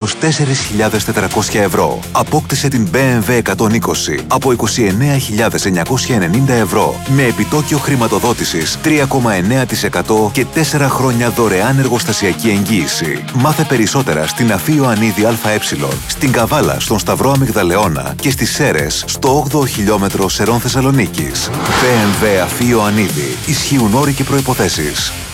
24.400 ευρώ. Απόκτησε την BMW 120 από 29.990 ευρώ με επιτόκιο χρηματοδότησης 3,9% και 4 χρόνια δωρεάν εργοστασιακή εγγύηση. Μάθε περισσότερα στην Αφή Ιωαννίδη ΑΕ, στην Καβάλα στον Σταυρό Αμυγδαλεώνα και στις Σέρρες στο 8ο χιλιόμετρο Σερών Θεσσαλονίκης. BMW Αφή Ιωαννίδη. Ισχύουν όροι και προϋποθέσεις.